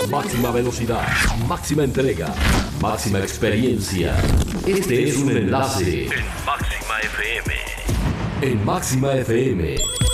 máxima velocidad, máxima entrega, máxima experiencia. Este es un enlace en Máxima FM. En Máxima FM.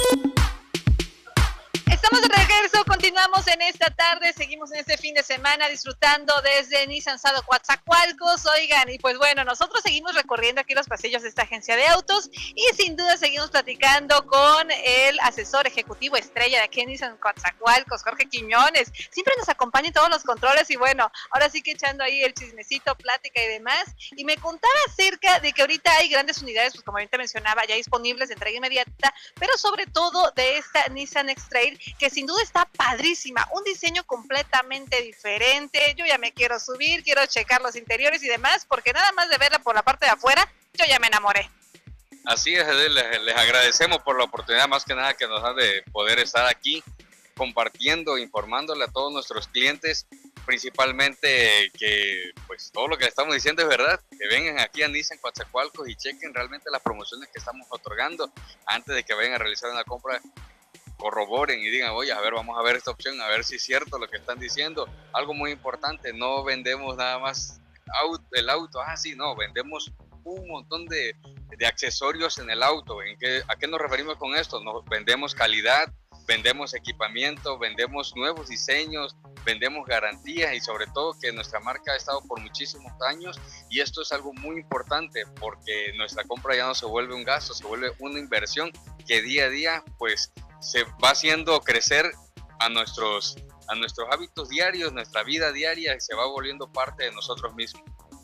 Estamos de regreso, continuamos en esta tarde, seguimos en este fin de semana disfrutando desde Nissan Sado Coatzacoalcos, oigan, y pues bueno, nosotros seguimos recorriendo aquí los pasillos de esta agencia de autos y sin duda seguimos platicando con el asesor ejecutivo estrella de aquí en Nissan Coatzacoalcos, Jorge Quiñones, siempre nos acompaña en todos los controles y bueno, ahora sí que echando ahí el chismecito, plática y demás, y me contaba acerca de que ahorita hay grandes unidades, pues como ahorita mencionaba, ya disponibles de entrega inmediata, pero sobre todo de esta Nissan X-Trail, que sin duda está padrísima, un diseño completamente diferente. Yo ya me quiero subir, quiero checar los interiores y demás, porque nada más de verla por la parte de afuera, yo ya me enamoré. Así es, les agradecemos por la oportunidad más que nada que nos da de poder estar aquí compartiendo, informándole a todos nuestros clientes, principalmente que pues todo lo que estamos diciendo es verdad, que vengan aquí a Nissan Coatzacoalcos y chequen realmente las promociones que estamos otorgando antes de que vayan a realizar una compra. Corroboren y digan, oye, a ver, vamos a ver esta opción, a ver si es cierto lo que están diciendo. Algo muy importante, no vendemos nada más el auto, sí, no, vendemos un montón de accesorios en el auto. ¿A qué nos referimos con esto? Nos vendemos calidad, vendemos equipamiento, vendemos nuevos diseños, vendemos garantías y sobre todo que nuestra marca ha estado por muchísimos años y esto es algo muy importante porque nuestra compra ya no se vuelve un gasto, se vuelve una inversión que día a día pues se va haciendo crecer a nuestros hábitos diarios, nuestra vida diaria se va volviendo parte de nosotros mismos.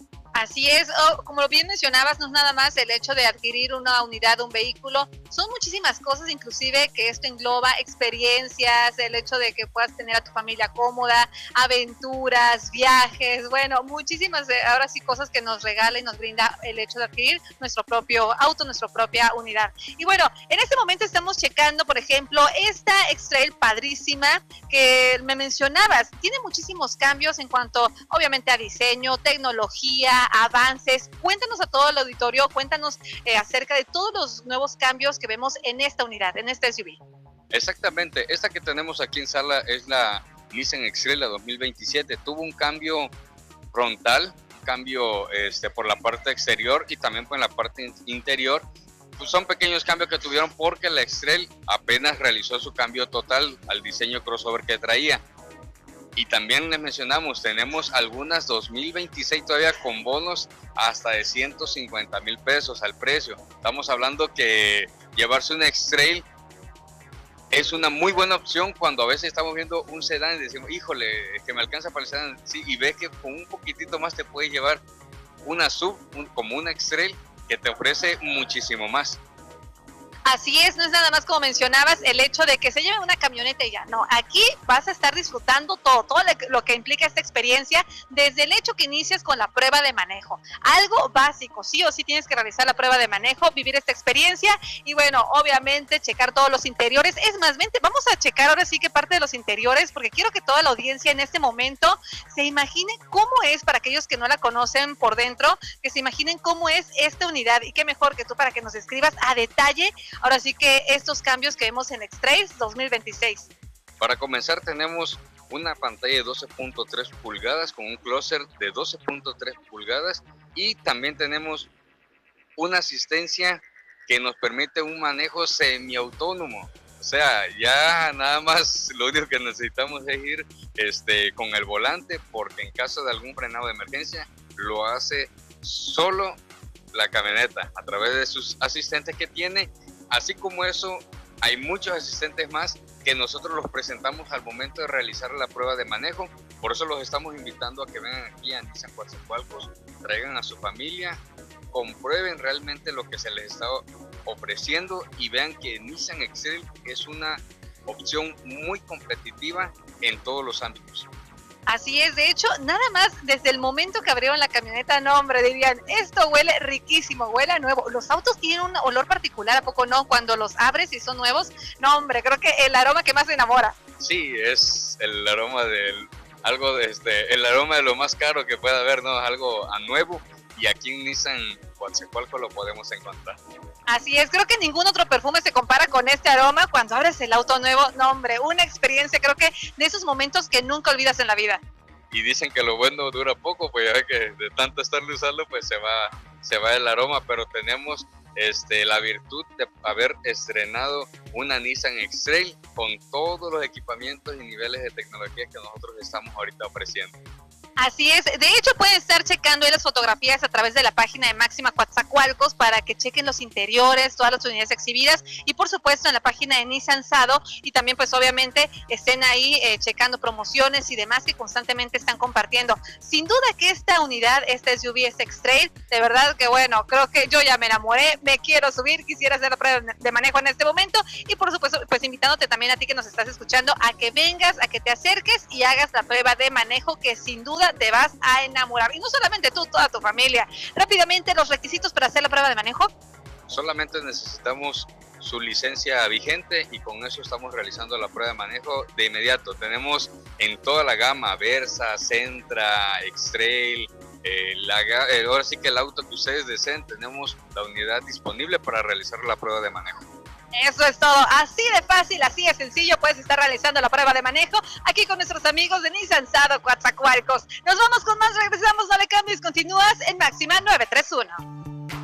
Así es, como bien mencionabas, no es nada más el hecho de adquirir una unidad, un vehículo, son muchísimas cosas, inclusive que esto engloba experiencias, el hecho de que puedas tener a tu familia cómoda, aventuras, viajes, bueno, muchísimas, ahora sí, cosas que nos regala y nos brinda el hecho de adquirir nuestro propio auto, nuestra propia unidad. Y bueno, en este momento estamos checando, por ejemplo, esta X-Trail padrísima que me mencionabas, tiene muchísimos cambios en cuanto, obviamente, a diseño, tecnología, avances. Cuéntanos a todo el auditorio, cuéntanos acerca de todos los nuevos cambios que vemos en esta unidad, en este SUV. Exactamente, esta que tenemos aquí en sala es la Nissan X-Trail 2027. Tuvo un cambio frontal, un cambio por la parte exterior y también por la parte interior. Pues son pequeños cambios que tuvieron porque la X-Trail apenas realizó su cambio total al diseño crossover que traía. Y también les mencionamos, tenemos algunas 2026 todavía con bonos hasta de 150,000 pesos al precio. Estamos hablando que llevarse una X-Trail es una muy buena opción cuando a veces estamos viendo un sedán y decimos, híjole, que me alcanza para el sedán. Sí, y ves que con un poquitito más te puedes llevar una SUV, como una X-Trail, que te ofrece muchísimo más. Así es, no es nada más como mencionabas el hecho de que se lleve una camioneta y ya, no, aquí vas a estar disfrutando todo lo que implica esta experiencia, desde el hecho que inicias con la prueba de manejo, algo básico, sí o sí tienes que realizar la prueba de manejo, vivir esta experiencia y bueno, obviamente checar todos los interiores, es más, vente, vamos a checar ahora sí que parte de los interiores, porque quiero que toda la audiencia en este momento se imagine cómo es, para aquellos que no la conocen por dentro, que se imaginen cómo es esta unidad y qué mejor que tú para que nos escribas a detalle ahora sí que estos cambios que vemos en X-Trail 2026. Para comenzar tenemos una pantalla de 12.3 pulgadas con un clúster de 12.3 pulgadas y también tenemos una asistencia que nos permite un manejo semiautónomo. O sea, ya nada más lo único que necesitamos es ir con el volante porque en caso de algún frenado de emergencia lo hace solo la camioneta a través de sus asistentes que tiene. Así como eso, hay muchos asistentes más que nosotros los presentamos al momento de realizar la prueba de manejo. Por eso los estamos invitando a que vengan aquí a Nissan Coatzacoalcos, traigan a su familia, comprueben realmente lo que se les está ofreciendo y vean que Nissan X-Trail es una opción muy competitiva en todos los ámbitos. Así es, de hecho, nada más desde el momento que abrieron la camioneta, no hombre, dirían, esto huele riquísimo, huele a nuevo. Los autos tienen un olor particular, ¿a poco no? Cuando los abres y son nuevos, no hombre, creo que el aroma que más enamora. Sí, es el aroma del algo el aroma de lo más caro que pueda haber, ¿no? Algo a nuevo y aquí en Nissan Coatzacoalcos lo podemos encontrar. Así es, creo que ningún otro perfume se compara con este aroma cuando abres el auto nuevo. No, hombre, una experiencia, creo que de esos momentos que nunca olvidas en la vida. Y dicen que lo bueno dura poco, pues ya ve que de tanto estarle usando, pues se va el aroma, pero tenemos la virtud de haber estrenado una Nissan X-Trail con todos los equipamientos y niveles de tecnología que nosotros estamos ahorita ofreciendo. Así es, de hecho pueden estar checando ahí las fotografías a través de la página de Máxima Coatzacoalcos para que chequen los interiores, todas las unidades exhibidas y por supuesto en la página de Nissan Sado y también pues obviamente estén ahí checando promociones y demás que constantemente están compartiendo. Sin duda que esta unidad, esta SUV, este X-Trail, de verdad que bueno, creo que yo ya me enamoré, me quiero subir, quisiera hacer la prueba de manejo en este momento y por supuesto pues invitándote también a ti que nos estás escuchando a que vengas, a que te acerques y hagas la prueba de manejo que sin duda te vas a enamorar. Y no solamente tú, toda tu familia. Rápidamente, los requisitos para hacer la prueba de manejo. Solamente necesitamos su licencia vigente y con eso estamos realizando la prueba de manejo de inmediato. Tenemos en toda la gama Versa, Sentra, X-Trail, ahora sí que el auto que ustedes deseen, tenemos la unidad disponible para realizar la prueba de manejo. Eso es todo, así de fácil, así de sencillo, puedes estar realizando la prueba de manejo aquí con nuestros amigos de Nissan Sado Coatzacoalcos. Nos vamos con más, regresamos, no le cambies, continúas en Máxima 931.